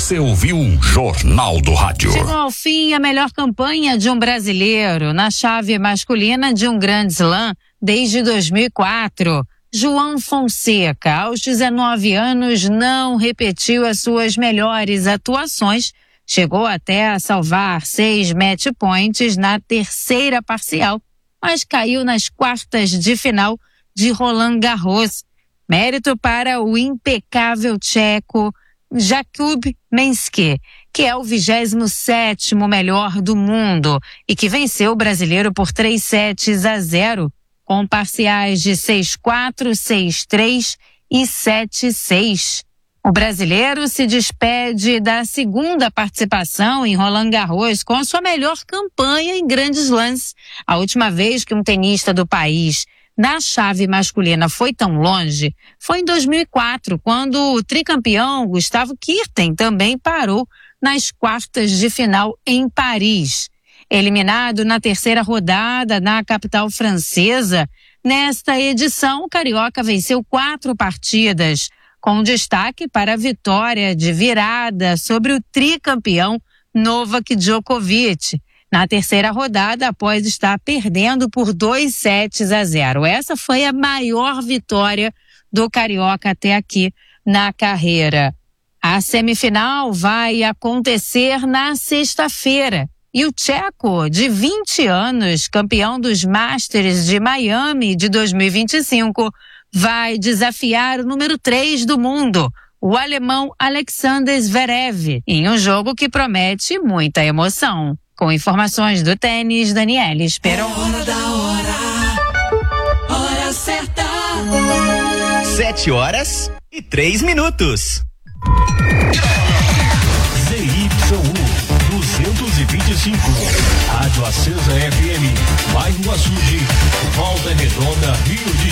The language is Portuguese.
Você ouviu Jornal do Rádio. Chegou ao fim a melhor campanha de um brasileiro na chave masculina de um Grand Slam desde 2004. João Fonseca, aos 19 anos, não repetiu as suas melhores atuações. Chegou até a salvar 6 match points na terceira parcial, mas caiu nas quartas de final de Roland Garros. Mérito para o impecável tcheco Jakub Mensky, que é o 27º melhor do mundo e que venceu o brasileiro por 3-0, com parciais de 6-4, 6-3 e 7-6. O brasileiro se despede da segunda participação em Roland Garros com a sua melhor campanha em grandes lances. A última vez que um tenista do país na chave masculina foi tão longe foi em 2004, quando o tricampeão Gustavo Kuerten também parou nas quartas de final em Paris. Eliminado na terceira rodada na capital francesa, nesta edição o carioca venceu 4 partidas, com destaque para a vitória de virada sobre o tricampeão Novak Djokovic, na terceira rodada após estar perdendo por 2-0. Essa foi a maior vitória do carioca até aqui na carreira. A semifinal vai acontecer na sexta-feira. E o tcheco, de 20 anos, campeão dos Masters de Miami de 2025, vai desafiar o número 3 do mundo, o alemão Alexander Zverev, em um jogo que promete muita emoção. Com informações do tênis, Daniela Esperon. Hora certa. 7h03. ZYU 225, Rádio Acesa FM, bairro Açude, Volta Redonda, Rio de